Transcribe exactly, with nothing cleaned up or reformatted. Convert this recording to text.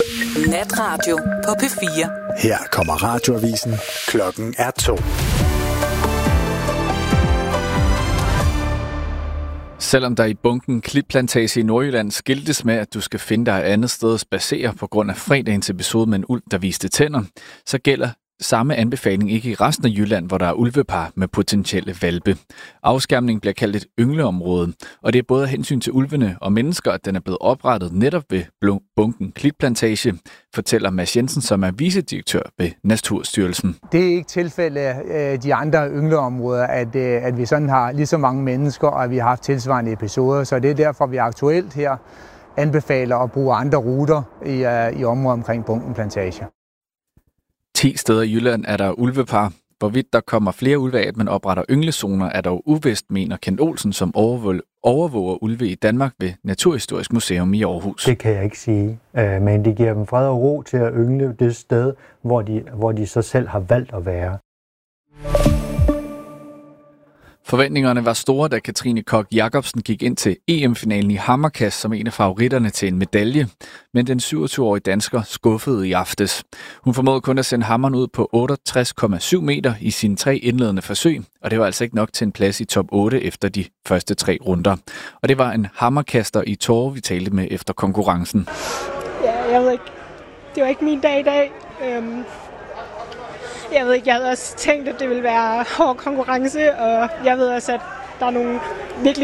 Natradio på P fire. Her kommer radioavisen. Klokken er to. Selvom der i bunken Klitplantage i Nordjylland skiltes med, at du skal finde dig et andet sted at spacere på grund af fredagens episode med en ulv, der viste tænder, så gælder samme anbefaling ikke i resten af Jylland, hvor der er ulvepar med potentielle hvalpe. Afskærmningen bliver kaldt et yngleområde, og det er både af hensyn til ulvene og mennesker, at den er blevet oprettet netop ved bunken Klitplantage, fortæller Mads Jensen, som er vicedirektør ved Naturstyrelsen. Det er ikke tilfældet af de andre yngleområder, at, at vi sådan har lige så mange mennesker, og at vi har haft tilsvarende episoder, så det er derfor, vi aktuelt her anbefaler at bruge andre ruter i, i området omkring bunken Plantage. ti steder i Jylland er der ulvepar. Hvorvidt der kommer flere ulve af, at man opretter ynglezoner, er dog uvist, mener Kent Olsen, som overvåger ulve i Danmark ved Naturhistorisk Museum i Aarhus. Det kan jeg ikke sige, men det giver dem fred og ro til at yngle det sted, hvor de, hvor de så selv har valgt at være. Forventningerne var store, da Katrine Koch Jacobsen gik ind til E M-finalen i hammerkast som en af favoritterne til en medalje. Men den syvogtyve-årige dansker skuffede i aftes. Hun formåede kun at sende hammeren ud på otteogtres komma syv meter i sine tre indledende forsøg, og det var altså ikke nok til en plads i top otte efter de første tre runder. Og det var en hammerkaster i tårer, vi talte med efter konkurrencen. Ja, jeg ved ikke. Det var ikke min dag i dag. Øhm Jeg ved ikke, jeg havde også tænkt, at det ville være hård konkurrence, og jeg ved også, at der er nogle virkelig